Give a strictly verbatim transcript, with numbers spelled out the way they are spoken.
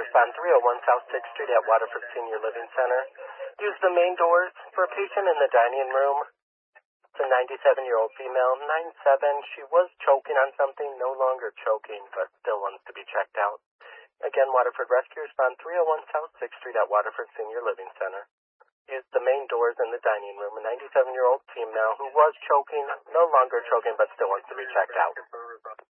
respond three oh one South sixth Street at Waterford Senior Living Center. Use the main doors for a patient in the dining room. It's a ninety-seven-year-old female, nine seven. She was choking on something, no longer choking, but still wants to be checked out. Again, Waterford Rescue, respond three oh one South sixth Street at Waterford Senior Living Center. Use the main doors in the dining room. A ninety-seven-year-old female who was choking, no longer choking, but still wants to be checked out.